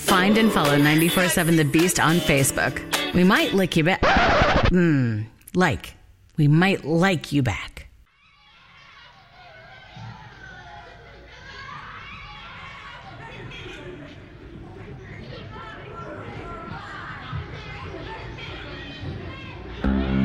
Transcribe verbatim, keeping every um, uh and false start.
Find and follow ninety-four seven The Beast on Facebook. We might lick you back. Mm, like. We might like you back.